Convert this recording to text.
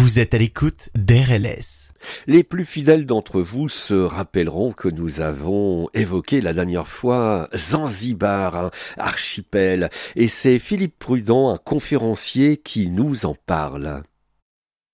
Vous êtes à l'écoute d'RLS. Les plus fidèles d'entre vous se rappelleront que nous avons évoqué la dernière fois Zanzibar, un archipel, et c'est Philippe Prudent, un conférencier, qui nous en parle.